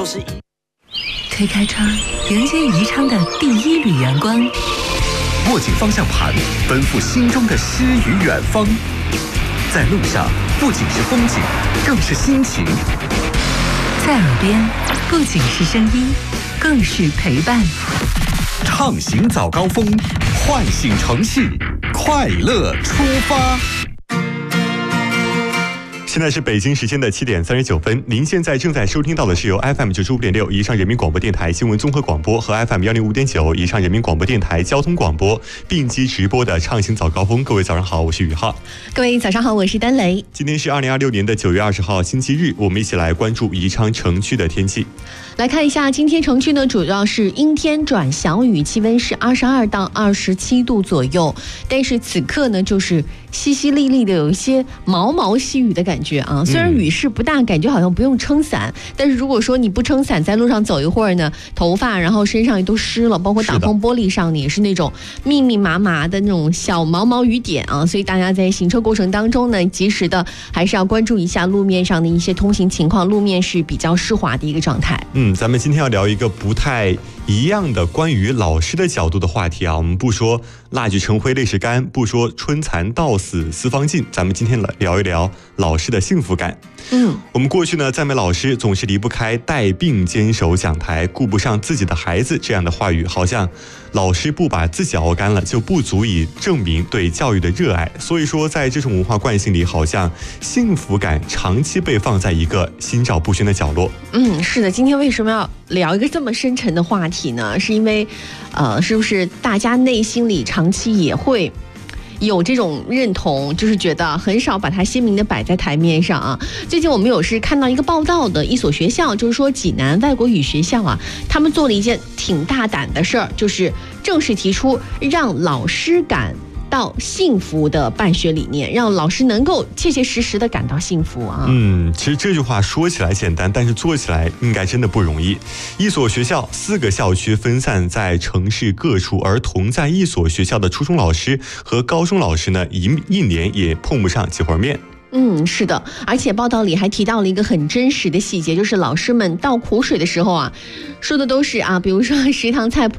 就是推开窗，迎接宜昌的第一缕阳光。 握紧方向盘，奔赴心中的诗与远方。在路上，不仅是风景，更是心情。 在耳边，不仅是声音，更是陪伴。 畅行早高峰，唤醒城市，快乐出发。现在是北京时间的7点39分，您现在正在收听到的是由 FM 95.6宜昌人民广播电台新闻综合广播和 FM 105.9宜昌人民广播电台交通广播并机直播的畅行早高峰。各位早上好，我是宇浩。 各位早上好，我是丹雷。 今天是2026年的9月20号星期日，我们一起来关注宜昌城区的天气。 来看一下，今天城区呢主要是阴天转小雨，气温是22到27度左右。但是此刻呢，就是淅淅沥沥的，有一些毛毛细雨的感觉啊。虽然雨势不大，感觉好像不用撑伞，但是如果说你不撑伞，在路上走一会儿呢，头发然后身上也都湿了，包括挡风玻璃上呢也是那种密密麻麻的那种小毛毛雨点啊。所以大家在行车过程当中呢，及时的还是要关注一下路面上的一些通行情况，路面是比较湿滑的一个状态。 咱们今天要聊一个不太一样的关于老师的角度的话题啊。我们不说蜡炬成灰泪始干，不说春蚕到死丝方尽，咱们今天聊一聊老师的幸福感。我们过去呢赞美老师总是离不开带病坚守讲台，顾不上自己的孩子这样的话语，好像老师不把自己熬干了就不足以证明对教育的热爱。所以说在这种文化惯性里，好像幸福感长期被放在一个心照不宣的角落。 是的，今天为什么要聊一个这么深沉的话题呢？是因为是不是大家内心里长期也会有这种认同，就是觉得很少把它鲜明的摆在台面上啊。最近我们有是看到一个报道的一所学校，就是说济南外国语学校啊，他们做了一件挺大胆的事儿，就是正式提出让老师感到幸福的办学理念，让老师能够切切实实的感到幸福啊。 其实这句话说起来简单，但是做起来应该真的不容易。一所学校4个校区分散在城市各处，而同在一所学校的初中老师和高中老师呢，一年也碰不上几回面。 是的，而且报道里还提到了一个很真实的细节，就是老师们倒苦水的时候啊，说的都是比如说食堂菜谱